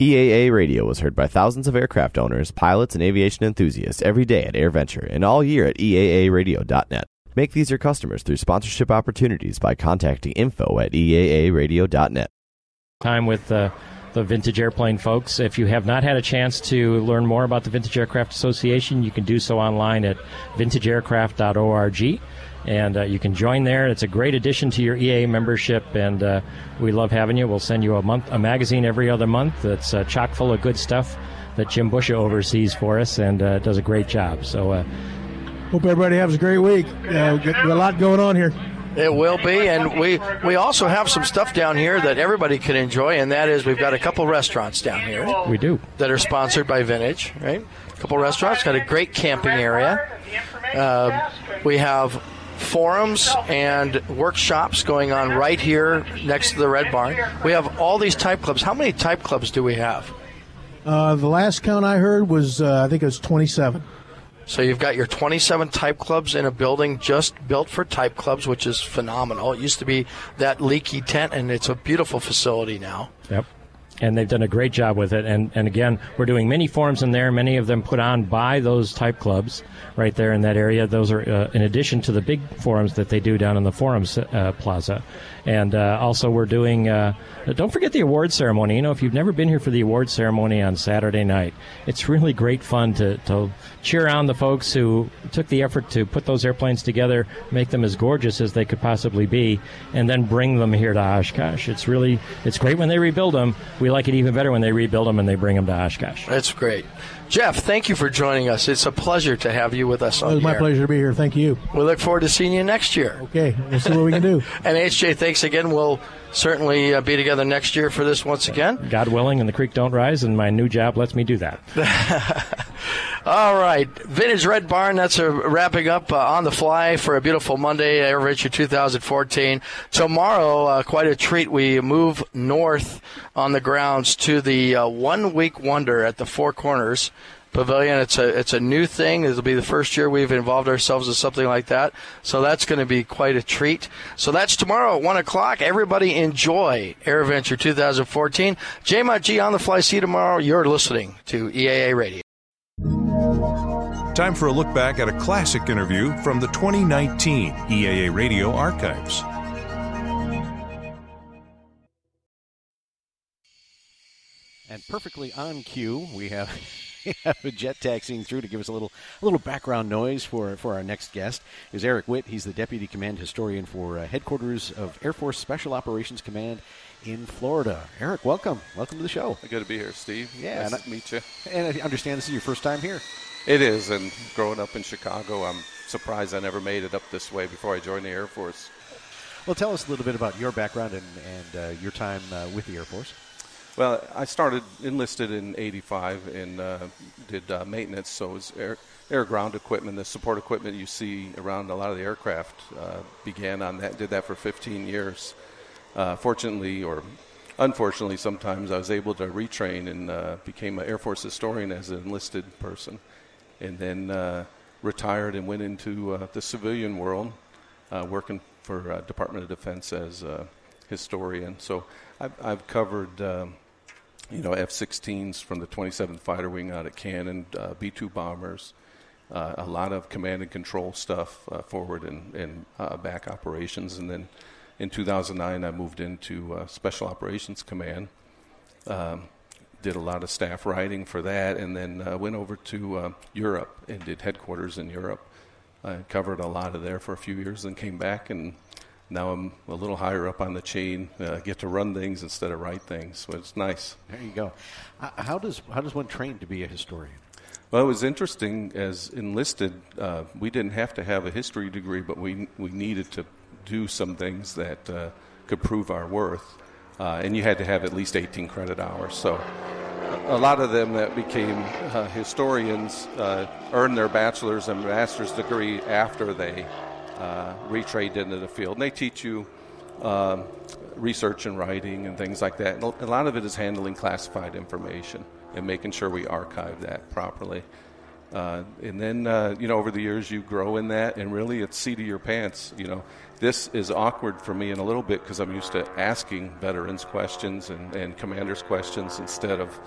EAA Radio is heard by thousands of aircraft owners, pilots, and aviation enthusiasts every day at AirVenture and all year at EAAradio.net. Make these your customers through sponsorship opportunities by contacting info@EAAradio.net. Time with the Vintage Airplane folks. If you have not had a chance to learn more about the Vintage Aircraft Association, you can do so online at vintageaircraft.org. And you can join there. It's a great addition to your EA membership, and we love having you. We'll send you a magazine every other month that's chock full of good stuff that Jim Busha oversees for us and does a great job. So, hope everybody has a great week. Got a lot going on here. It will be, and we also have some stuff down here that everybody can enjoy, and that is we've got a couple restaurants down here. We do. That are sponsored by Vintage, right? A couple restaurants, got a great camping area. We have forums and workshops going on right here next to the Red Barn. We have all these type clubs. How many type clubs do we have? The last count I heard was, I think it was 27. So you've got your 27 type clubs in a building just built for type clubs, which is phenomenal. It used to be that leaky tent, and it's a beautiful facility now. Yep. And they've done a great job with it. And again, we're doing mini forums in there, many of them put on by those type clubs right there in that area. Those are in addition to the big forums that they do down in the Forums Plaza. And also we're doing, don't forget the award ceremony. You know, if you've never been here for the award ceremony on Saturday night, it's really great fun to cheer on the folks who took the effort to put those airplanes together, make them as gorgeous as they could possibly be, and then bring them here to Oshkosh. It's great when they rebuild them. We like it even better when they rebuild them and they bring them to Oshkosh. That's great. Jeff, thank you for joining us. It's a pleasure to have you with us on It was my pleasure to be here. Thank you. We look forward to seeing you next year. Okay, we'll see what we can do. And HJ, thanks again. We'll certainly be together next year for this once again. God willing, and the creek don't rise, and my new job lets me do that. All right. Vintage Red Barn, that's wrapping up on the fly for a beautiful Monday, AirVenture 2014. Tomorrow, quite a treat. We move north on the grounds to the one-week wonder at the Four Corners Pavilion. It's a new thing. It'll be the first year we've involved ourselves in something like that. So that's going to be quite a treat. So that's tomorrow at 1 o'clock. Everybody enjoy AirVenture 2014. J-Mod G on the fly. See you tomorrow. You're listening to EAA Radio. Time for a look back at a classic interview from the 2019 EAA Radio archives. And perfectly on cue, we have a jet taxiing through to give us a little background noise for our next guest. Is Eric Witt. He's the Deputy Command Historian for Headquarters of Air Force Special Operations Command in Florida. Eric, welcome. Welcome to the show. Good to be here, Steve. Yeah, nice to meet you. And I understand this is your first time here. It is, and growing up in Chicago, I'm surprised I never made it up this way before I joined the Air Force. Well, tell us a little bit about your background and your time with the Air Force. Well, I started enlisted in '85 and did maintenance, so it was air ground equipment, the support equipment you see around a lot of the aircraft. Began on that, did that for 15 years. Fortunately, or unfortunately, sometimes I was able to retrain and became an Air Force historian as an enlisted person, and then retired and went into the civilian world, working for Department of Defense as a historian. So I've covered F-16s from the 27th Fighter Wing out at Cannon, B-2 bombers, a lot of command and control stuff, forward and back operations. And then in 2009, I moved into Special Operations Command, did a lot of staff writing for that, and then went over to Europe and did headquarters in Europe. I covered a lot of there for a few years and came back, and now I'm a little higher up on the chain, get to run things instead of write things, so it's nice. There you go. How does one train to be a historian? Well, it was interesting. As enlisted, we didn't have to have a history degree, but we needed to do some things that could prove our worth, and you had to have at least 18 credit hours. So a lot of them that became historians earned their bachelor's and master's degree after they retrained into the field. And they teach you research and writing and things like that. And a lot of it is handling classified information and making sure we archive that properly. And then, over the years you grow in that, and really it's seat of your pants. This is awkward for me in a little bit because I'm used to asking veterans questions and commanders questions instead of